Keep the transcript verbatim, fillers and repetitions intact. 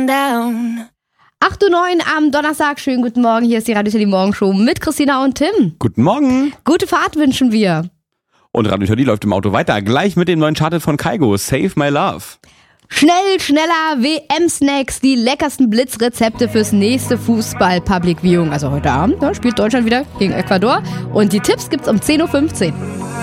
down. acht Uhr neun am Donnerstag. Schönen guten Morgen. Hier ist die Radio Teddy Morgenshow mit Christina und Tim. Guten Morgen. Gute Fahrt wünschen wir. Und Radio Teddy läuft im Auto weiter. Gleich mit dem neuen Charted von Kaigo. Save My Love. Schnell, schneller, W M-Snacks, die leckersten Blitzrezepte fürs nächste Fußball-Public Viewing. Also heute Abend ne, spielt Deutschland wieder gegen Ecuador. Und die Tipps gibt's um zehn Uhr fünfzehn.